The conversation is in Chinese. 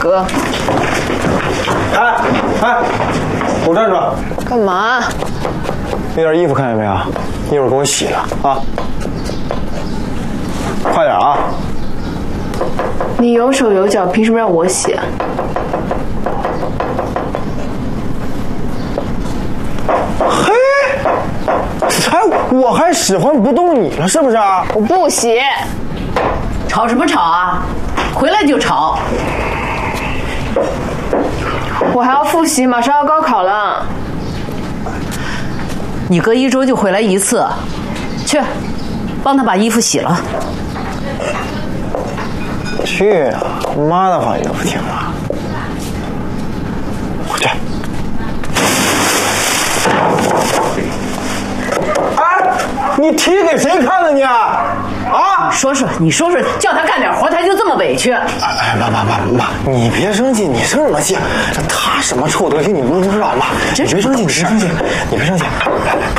哥。 哎，给我站住！ 干嘛？ 那件衣服看见没有？一会儿给我洗了啊！快点啊！ 你有手有脚，凭什么让我洗？ 嘿，我还使唤不动你了是不是啊？ 我不洗。 吵什么吵啊？回来就吵。 我还要复习，马上要高考了。 你隔1周就回来一次，去，帮他把衣服洗了。 去啊！妈的话你都不听啊！我去。哎，你踢给谁看了你啊？ 你说说，叫他干点活，他就这么委屈。 哎，妈，你别生气，你生什么气？他什么臭德行你不知道吗？你别生气，你别生气，来。